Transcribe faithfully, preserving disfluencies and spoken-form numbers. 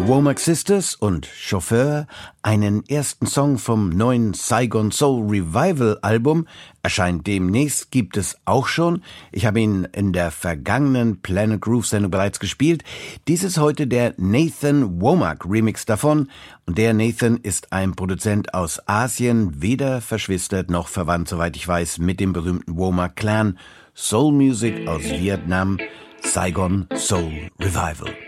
Womack Sisters und Chauffeur, einen ersten Song vom neuen Saigon Soul Revival Album, erscheint demnächst, gibt es auch schon. Ich habe ihn in der vergangenen Planet Groove Sendung bereits gespielt. Dies ist heute der Nathan Womack Remix davon. Und der Nathan ist ein Produzent aus Asien, weder verschwistert noch verwandt, soweit ich weiß, mit dem berühmten Womack Clan. Soul Music aus Vietnam, Saigon Soul Revival.